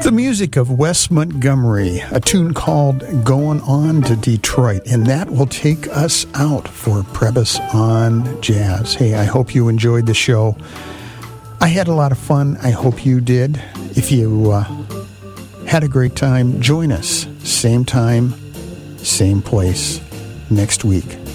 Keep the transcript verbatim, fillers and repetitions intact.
The music of Wes Montgomery, a tune called Going On to Detroit, and that will take us out for Prebys on Jazz. Hey, I hope you enjoyed the show. I had a lot of fun. I hope you did. If you uh, had a great time, join us. Same time, same place next week.